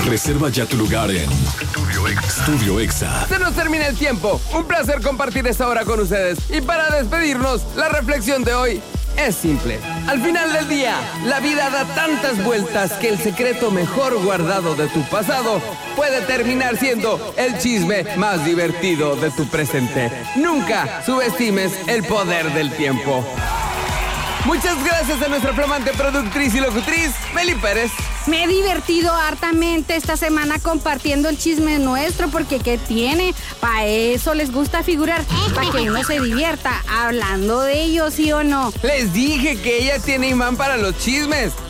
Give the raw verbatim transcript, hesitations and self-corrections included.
Reserva ya tu lugar en Estudio Exa. Estudio Exa. Se nos termina el tiempo. Un placer compartir esta hora con ustedes. Y para despedirnos, la reflexión de hoy es simple. Al final del día, la vida da tantas vueltas que el secreto mejor guardado de tu pasado puede terminar siendo el chisme más divertido de tu presente. Nunca subestimes el poder del tiempo. Muchas gracias a nuestra flamante productriz y locutriz, Meli Pérez. Me he divertido hartamente esta semana compartiendo el chisme nuestro, porque ¿qué tiene? Para eso les gusta figurar, para que uno se divierta hablando de ellos, ¿sí o no? Les dije que ella tiene imán para los chismes.